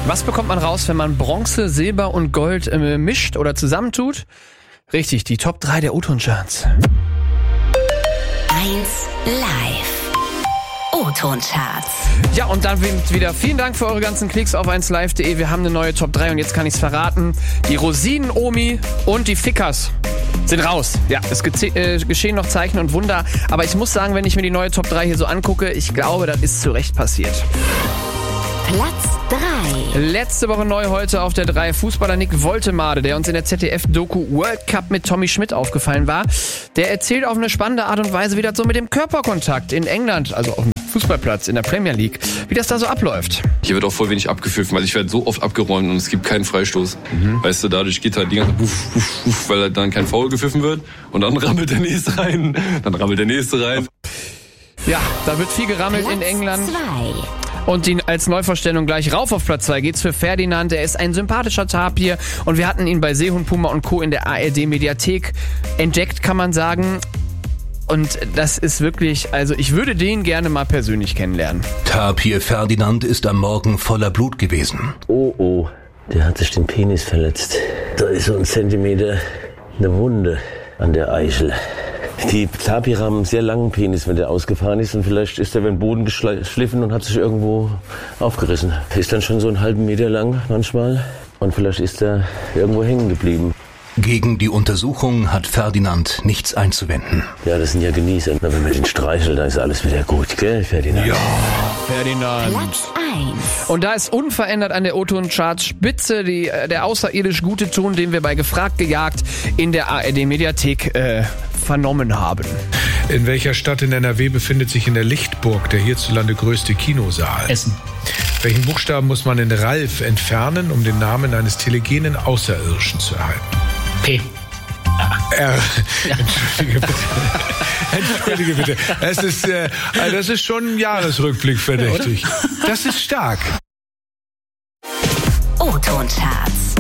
Was bekommt man raus, wenn man Bronze, Silber und Gold mischt oder zusammentut? Richtig, die Top 3 der O-Ton-Charts. 1 Live. O-Ton-Charts. Ja, und dann wieder vielen Dank für eure ganzen Klicks auf 1live.de. Wir haben eine neue Top 3 und jetzt kann ich's verraten. Die Rosinen-Omi und die Fickers sind raus. Ja, es geschehen noch Zeichen und Wunder. Aber ich muss sagen, wenn ich mir die neue Top 3 hier so angucke, ich glaube, das ist zu Recht passiert. Platz 3. Letzte Woche neu, heute auf der 3. Fußballer Nick Woltemade, der uns in der ZDF-Doku World Cup mit Tommy Schmidt aufgefallen war. Der erzählt auf eine spannende Art und Weise, wie das so mit dem Körperkontakt in England, also auf dem Fußballplatz in der Premier League, wie das da so abläuft. Hier wird auch voll wenig abgepfiffen, also ich werde so oft abgeräumt und es gibt keinen Freistoß. Weißt du, dadurch geht halt die ganze Zeit, weil halt dann kein Foul gepfiffen wird und dann rammelt der Nächste rein, dann rammelt der Nächste rein. Ja, da wird viel gerammelt in England. 2. Und ihn als Neuvorstellung gleich rauf auf Platz 2 geht's für Ferdinand. Er ist ein sympathischer Tapir und wir hatten ihn bei Seehund, Puma und Co. in der ARD-Mediathek entdeckt, kann man sagen. Und das ist wirklich, also ich würde den gerne mal persönlich kennenlernen. Tapir Ferdinand ist am Morgen voller Blut gewesen. Oh, der hat sich den Penis verletzt. Da ist so ein Zentimeter eine Wunde an der Eichel. Die Tapire haben einen sehr langen Penis, wenn der ausgefahren ist. Und vielleicht ist der über den Boden geschliffen und hat sich irgendwo aufgerissen. Ist dann schon so einen halben Meter lang manchmal. Und vielleicht ist er irgendwo hängen geblieben. Gegen die Untersuchung hat Ferdinand nichts einzuwenden. Ja, das sind ja Genießer. Na, wenn man den streichelt, dann ist alles wieder gut, gell, Ferdinand? Ja, Ferdinand. Platz 1. Und da ist unverändert an der O-Ton-Charts Spitze der außerirdisch gute Ton, den wir bei Gefragt gejagt in der ARD-Mediathek vernommen haben. In welcher Stadt in NRW befindet sich in der Lichtburg der hierzulande größte Kinosaal? Essen. Welchen Buchstaben muss man in Ralf entfernen, um den Namen eines telegenen Außerirdischen zu erhalten? P. R. Entschuldige bitte. Das ist schon ein Jahresrückblick verdächtig. Das ist stark. O-Ton-Charts.